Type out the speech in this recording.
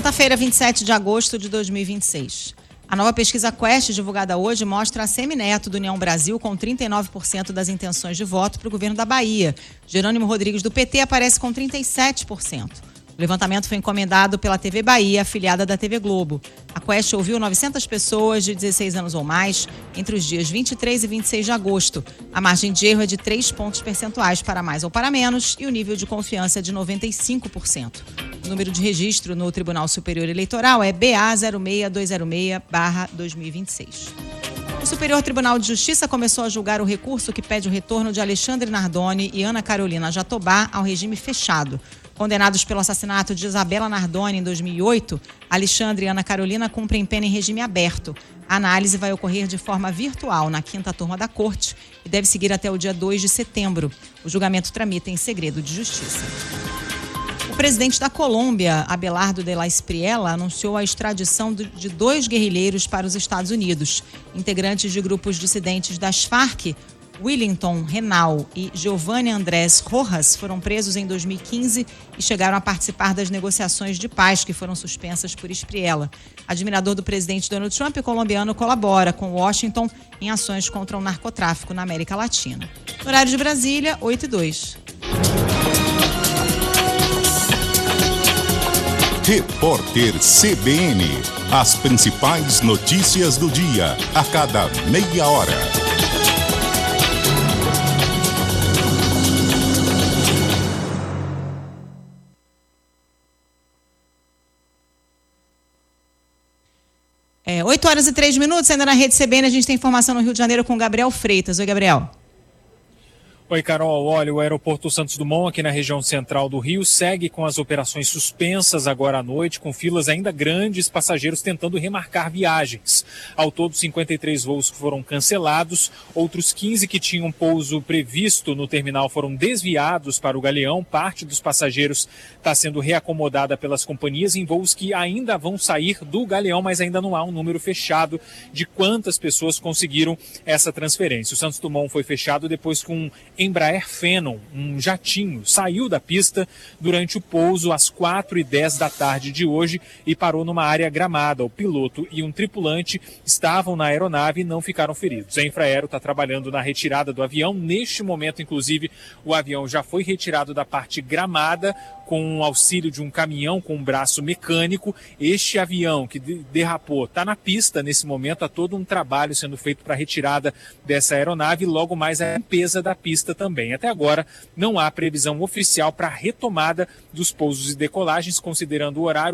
Quinta-feira, 27 de agosto de 2026. A nova pesquisa Quest, divulgada hoje, mostra a Semineto do União Brasil com 39% das intenções de voto para o governo da Bahia. Jerônimo Rodrigues, do PT, aparece com 37%. O levantamento foi encomendado pela TV Bahia, afiliada da TV Globo. A Quest ouviu 900 pessoas de 16 anos ou mais entre os dias 23 e 26 de agosto. A margem de erro é de 3 pontos percentuais para mais ou para menos e o nível de confiança é de 95%. O número de registro no Tribunal Superior Eleitoral é BA06206/2026. O Superior Tribunal de Justiça começou a julgar o recurso que pede o retorno de Alexandre Nardoni e Ana Carolina Jatobá ao regime fechado. Condenados pelo assassinato de Isabela Nardoni em 2008, Alexandre e Ana Carolina cumprem pena em regime aberto. A análise vai ocorrer de forma virtual na 5ª turma da Corte e deve seguir até o dia 2 de setembro. O julgamento tramita em segredo de justiça. O presidente da Colômbia, Abelardo de la Espriella, anunciou a extradição de 2 guerrilheiros para os Estados Unidos. Integrantes de grupos dissidentes das Farc, Willington Renal e Giovanni Andrés Rojas, foram presos em 2015 e chegaram a participar das negociações de paz que foram suspensas por Espriella. Admirador do presidente Donald Trump, o colombiano colabora com Washington em ações contra o narcotráfico na América Latina. No horário de Brasília, 8h02. Repórter CBN. As principais notícias do dia, a cada meia hora. É, 8h03, ainda na Rede CBN, a gente tem informação no Rio de Janeiro com Gabriel Freitas. Oi, Gabriel. Oi, Carol. Olha, o aeroporto Santos Dumont, aqui na região central do Rio, segue com as operações suspensas agora à noite, com filas ainda grandes, passageiros tentando remarcar viagens. Ao todo, 53 voos foram cancelados, outros 15 que tinham pouso previsto no terminal foram desviados para o Galeão. Parte dos passageiros está sendo reacomodada pelas companhias em voos que ainda vão sair do Galeão, mas ainda não há um número fechado de quantas pessoas conseguiram essa transferência. O Santos Dumont foi fechado depois que um Embraer Phenom, um jatinho, saiu da pista durante o pouso às 4h10 da tarde de hoje e parou numa área gramada. O piloto e um tripulante estavam na aeronave e não ficaram feridos. A Infraero está trabalhando na retirada do avião. Neste momento, inclusive, o avião já foi retirado da parte gramada com o auxílio de um caminhão com um braço mecânico. Este avião que derrapou está na pista nesse momento. Há todo um trabalho sendo feito para a retirada dessa aeronave e logo mais a limpeza da pista também. Até agora, não há previsão oficial para a retomada dos pousos e decolagens, considerando o horário.